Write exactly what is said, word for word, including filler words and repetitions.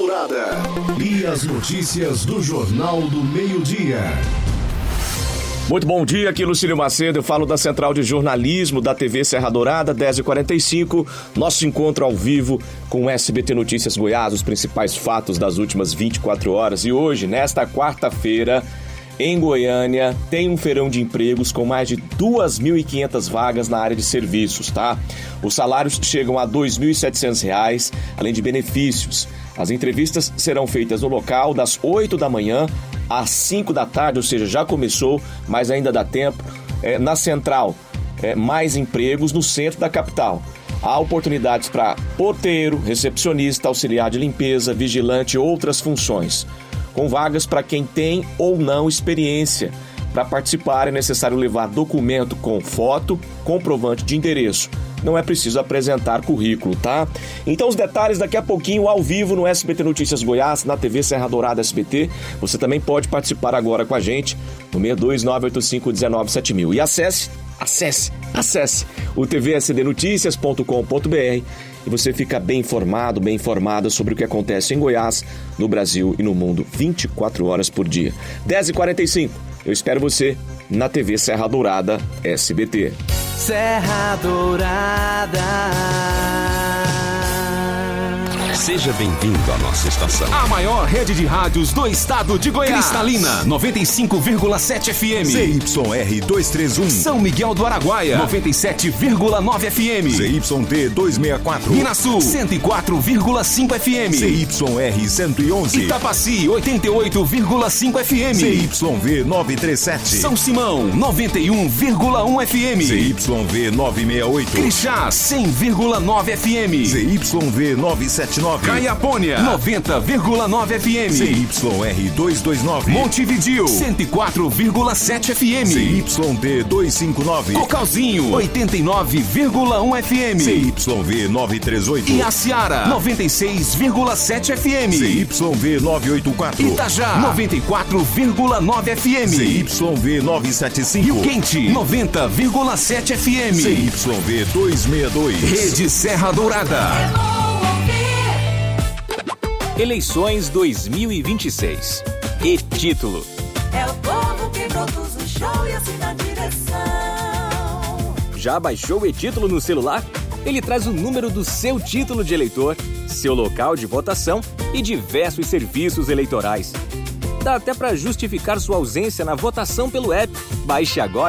Dourada. E as notícias do Jornal do Meio-Dia. Muito bom dia, aqui Lucílio Macedo, eu falo da Central de Jornalismo da T V Serra Dourada, dez e quarenta e cinco, nosso encontro ao vivo com o S B T Notícias Goiás, os principais fatos das últimas vinte e quatro horas. E hoje, nesta quarta-feira, em Goiânia, tem um feirão de empregos com mais de duas mil e quinhentas vagas na área de serviços, tá? Os salários chegam a dois mil e setecentos reais, além de benefícios. As entrevistas serão feitas no local das oito da manhã às cinco da tarde, ou seja, já começou, mas ainda dá tempo. É, na Central, é, mais empregos no centro da capital. Há oportunidades para porteiro, recepcionista, auxiliar de limpeza, vigilante e outras funções. Com vagas para quem tem ou não experiência. Para participar é necessário levar documento com foto, comprovante de endereço. Não é preciso apresentar currículo, tá? Então os detalhes daqui a pouquinho ao vivo no S B T Notícias Goiás, na T V Serra Dourada S B T. Você também pode participar agora com a gente no seis dois nove oito cinco um nove sete mil. E acesse, acesse, acesse o t v s d noticias ponto com ponto b r e você fica bem informado, bem informada sobre o que acontece em Goiás, no Brasil e no mundo vinte e quatro horas por dia. dez e quarenta e cinco. Eu espero você na T V Serra Dourada S B T. Serra Dourada. Seja bem-vindo à nossa estação. A maior rede de rádios do estado de Goiás. Cristalina, noventa e cinco vírgula sete F M. Z Y R duzentos e trinta e um. São Miguel do Araguaia, noventa e sete vírgula nove F M. Z Y T duzentos e sessenta e quatro. Minas Sul, cento e quatro vírgula cinco F M. Z Y R cento e onze. Itapaci, oitenta e oito vírgula cinco F M. Z Y V novecentos e trinta e sete. São Simão, noventa e um vírgula um F M. Z Y V novecentos e sessenta e oito. Crixás, cem vírgula nove F M. Z Y V novecentos e setenta e nove. Caiapônia, noventa vírgula nove F M. Z Y R duzentos e vinte e nove. Montevidéu, cento e quatro vírgula sete F M. Z Y T duzentos e cinquenta e nove. Cocalzinho, oitenta e nove vírgula um F M. Z Y V novecentos e trinta e oito. E Aciara, noventa e seis vírgula sete F M. Z Y V novecentos e oitenta e quatro. Itajá, noventa e quatro vírgula nove F M. Z Y V novecentos e setenta e cinco. Rio Quente, noventa vírgula sete F M. Z Y V duzentos e sessenta e dois. Rede Serra Dourada. Eleições dois mil e vinte e seis. E título: é o povo que produz o show e assina a direção. Já baixou o e-título no celular? Ele traz o número do seu título de eleitor, seu local de votação e diversos serviços eleitorais. Dá até para justificar sua ausência na votação pelo app. Baixe agora.